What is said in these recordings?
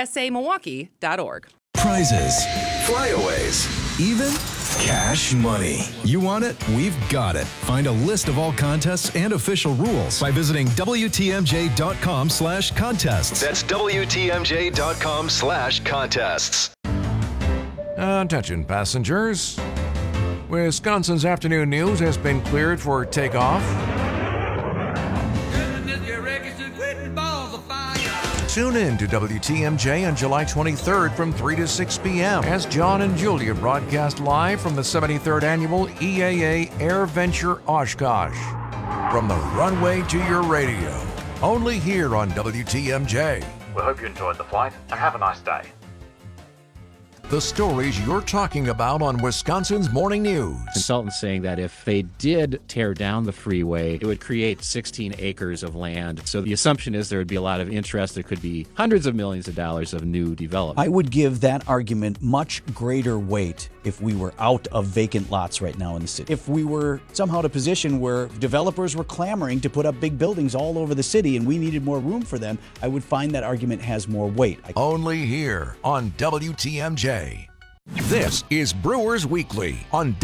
samilwaukee.org. Prizes, flyaways, even cash money. You want it? We've got it. Find a list of all contests and official rules by visiting WTMJ.com/contests. That's WTMJ.com/contests. Attention passengers. Wisconsin's afternoon news has been cleared for takeoff. Tune in to WTMJ on July 23rd from 3 to 6 p.m. as John and Julia broadcast live from the 73rd Annual EAA Air Venture Oshkosh. From the runway to your radio, only here on WTMJ. We hope you enjoyed the flight and have a nice day. The stories you're talking about on Wisconsin's Morning News. Consultants saying that if they did tear down the freeway, it would create 16 acres of land. So the assumption is there would be a lot of interest. There could be hundreds of millions of dollars of new development. I would give that argument much greater weight if we were out of vacant lots right now in the city. If we were somehow in a position where developers were clamoring to put up big buildings all over the city and we needed more room for them, I would find that argument has more weight. Only here on WTMJ. This is Brewers Weekly on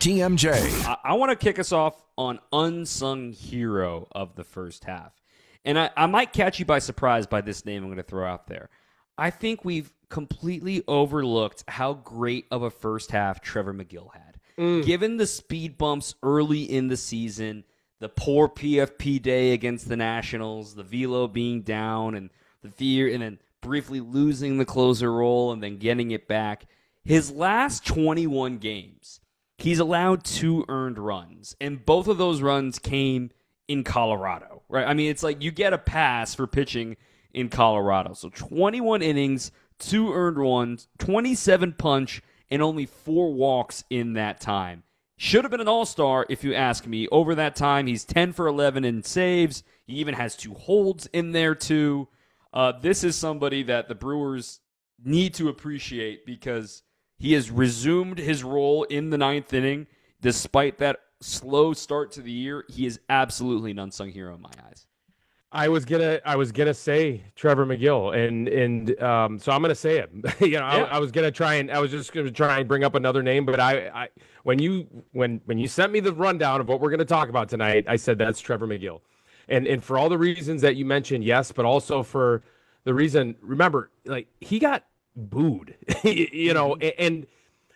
WTMJ. I want to kick us off on unsung hero of the first half. And I might catch you by surprise by this name I'm going to throw out there. I think we've completely overlooked how great of a first half Trevor Megill had. Given the speed bumps early in the season, the poor PFP day against the Nationals, the velo being down, and the fear, and then briefly losing the closer role and then getting it back. His last 21 games, he's allowed 2 earned runs, and both of those runs came in Colorado, right? I mean, it's like you get a pass for pitching in Colorado. So 21 innings, 2 earned runs, 27 punch, and only 4 walks in that time. Should have been an all-star, if you ask me. Over that time, he's 10 for 11 in saves. He even has 2 holds in there, too. This is somebody that the Brewers need to appreciate because he has resumed his role in the 9th inning. Despite that slow start to the year, he is absolutely an unsung hero in my eyes. I was gonna say Trevor Megill, and so I'm gonna say it. I was just gonna try and bring up another name, but I when you sent me the rundown of what we're gonna talk about tonight, I said that's Trevor Megill, and for all the reasons that you mentioned, yes, but also for the reason, remember, like he got booed, and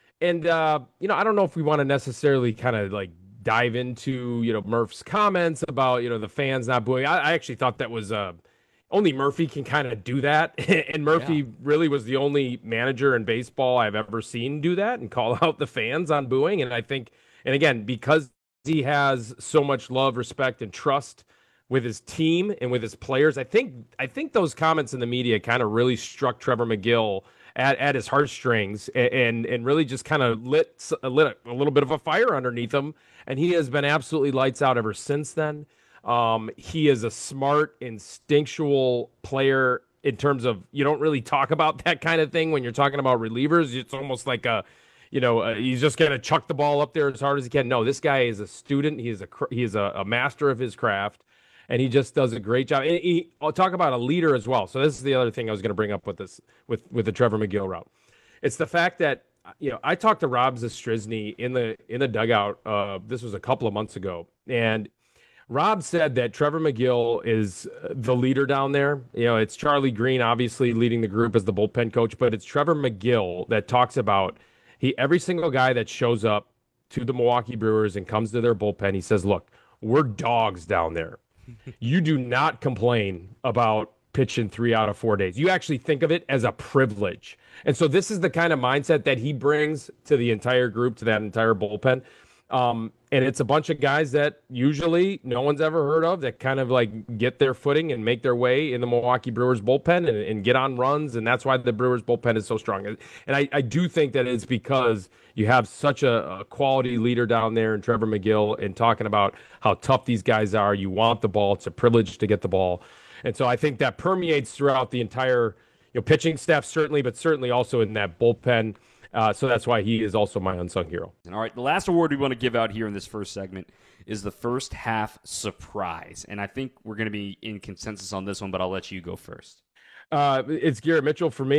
I don't know if we want to necessarily kind of like dive into, Murph's comments about, the fans not booing. I actually thought that was only Murphy can kind of do that. And Murphy really was the only manager in baseball I've ever seen do that and call out the fans on booing. And I think, and again, because he has so much love, respect, and trust with his team and with his players, I think those comments in the media kind of really struck Trevor Megill at his heartstrings and really just kind of lit a little bit of a fire underneath him. And he has been absolutely lights out ever since then. He is a smart, instinctual player in terms of you don't really talk about that kind of thing when you're talking about relievers. It's almost like he's just going to chuck the ball up there as hard as he can. No, this guy is a student. He is a master of his craft. And he just does a great job. And I'll talk about a leader as well. So this is the other thing I was going to bring up with this, with the Trevor Megill route. It's the fact that, I talked to Rob Zastryzny in the dugout. This was a couple of months ago. And Rob said that Trevor Megill is the leader down there. It's Charlie Green, obviously leading the group as the bullpen coach, but it's Trevor Megill that talks about every single guy that shows up to the Milwaukee Brewers and comes to their bullpen. He says, look, we're dogs down there. You do not complain about pitching 3 out of 4 days. You actually think of it as a privilege. And so this is the kind of mindset that he brings to the entire group, to that entire bullpen. And it's a bunch of guys that usually no one's ever heard of that kind of like get their footing and make their way in the Milwaukee Brewers bullpen and get on runs. And that's why the Brewers bullpen is so strong. And I do think that it's because you have such a quality leader down there in Trevor Megill and talking about how tough these guys are. You want the ball. It's a privilege to get the ball. And so I think that permeates throughout the entire pitching staff, certainly, but certainly also in that bullpen. So that's why he is also my unsung hero. All right, the last award we want to give out here in this first segment is the first half surprise. And I think we're going to be in consensus on this one, but I'll let you go first. It's Garrett Mitchell for me.